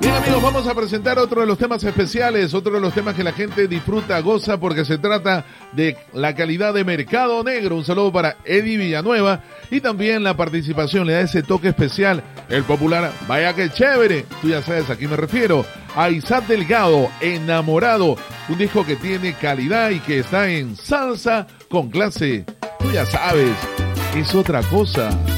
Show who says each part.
Speaker 1: Bien, amigos, vamos a presentar otro de los temas especiales, otro de los temas que la gente disfruta, goza, porque se trata de la calidad de Mercado Negro. Un saludo para Eddie Villanueva y también la participación, le da ese toque especial, el popular Vaya que chévere. Tú ya sabes, aquí me refiero a Isaac Delgado, Enamorado, un disco que tiene calidad y que está en salsa con clase. Tú ya sabes, es otra cosa.